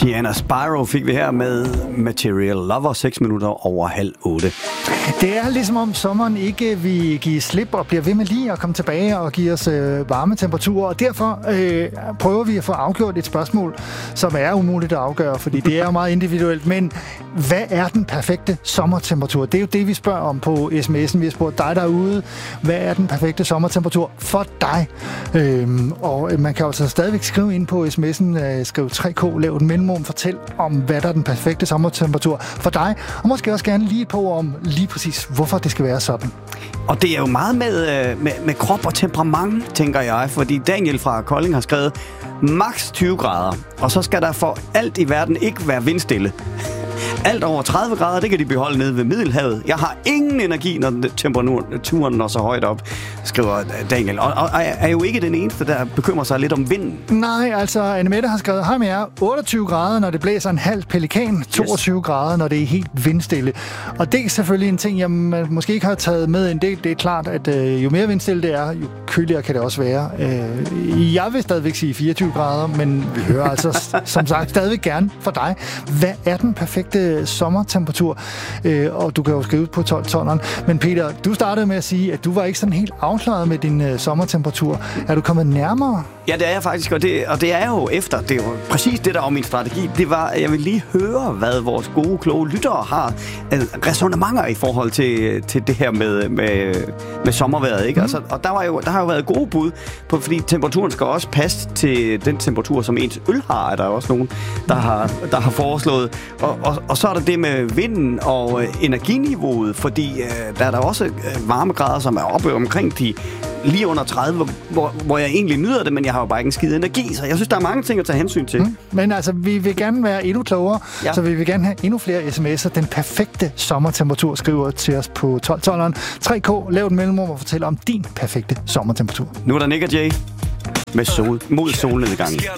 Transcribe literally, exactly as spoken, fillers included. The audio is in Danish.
Gianna Spyro fik vi her med Material Lover, seks minutter over halv otte. Det er ligesom om sommeren ikke vil give slip og bliver ved med lige at komme tilbage og give os øh, varme temperaturer, og derfor øh, prøver vi at få afgjort et spørgsmål, som er umuligt at afgøre, fordi det er jo meget individuelt, men hvad er den perfekte sommertemperatur? Det er jo det, vi spørger om på sms'en. Vi har spurgt dig derude, hvad er den perfekte sommertemperatur for dig? Øhm, og man kan jo altså stadigvæk skrive ind på sms'en, øh, skriv tre K, lav et mellemrum, fortæl om, hvad der er den perfekte sommertemperatur for dig, og måske også gerne lige på om lige præcis, hvorfor det skal være sådan. Og det er jo meget med, med, med krop og temperament, tænker jeg, fordi Daniel fra Kolding har skrevet maks tyve grader, og så skal der for alt i verden ikke være vindstille. Alt over tredive grader, det kan de beholde nede ved Middelhavet. Jeg har ingen energi, når temperaturen når så højt op, skriver Daniel. Og, og er jo ikke den eneste, der bekymrer sig lidt om vinden. Nej, altså Annemette har skrevet, hej med jer, otteogtyve grader, når det blæser en halv pelikan, toogtyve yes. grader, når det er helt vindstille. Og det er selvfølgelig en ting, jeg måske ikke har taget med en del. Det er klart, at øh, jo mere vindstille det er, jo køligere kan det også være. Øh, jeg vil stadigvæk sige fireogtyve grader, men vi hører altså som sagt stadigvæk gerne for dig. Hvad er den perfekte sommertemperatur, øh, og du kan jo skrive på tolv tonneren. Men Peter, du startede med at sige, at du var ikke sådan helt afklaret med din øh, sommertemperatur. Er du kommet nærmere? Ja, det er jeg faktisk, og det, og det er jo efter. Det er jo præcis det, der var min strategi. Det var, jeg vil lige høre, hvad vores gode, kloge lyttere har ræsonnementer i forhold til, til det her med, med, med sommervejret, ikke? Mm. Altså, og der, var jo, der har jo været gode bud på, fordi temperaturen skal også passe til den temperatur, som ens øl har, er der også nogen, der har, der har foreslået. Og, og, og så er der det med vinden og øh, energiniveauet, fordi øh, der er der også øh, varmegrader, som er oppe omkring de lige under tredive, hvor, hvor jeg egentlig nyder det, men jeg har jo bare ikke en skide energi, så jeg synes, der er mange ting at tage hensyn til. Mm. Men altså, vi vil gerne være endnu klogere, ja. Så vi vil gerne have endnu flere sms'er. Den perfekte sommertemperatur skriver til os på tolv tonneren. tre K, lav et mellemrum og fortæl om din perfekte sommertemperatur. Nu er der Nick og Jay med sol, mod solnedgangen.